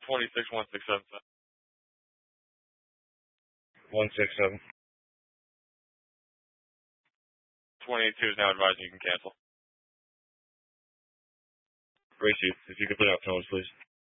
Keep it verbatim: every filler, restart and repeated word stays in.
twenty-six one six seven seven. one six seven. twenty-two is now advising you can cancel. Gracie, if you could put out tones, please.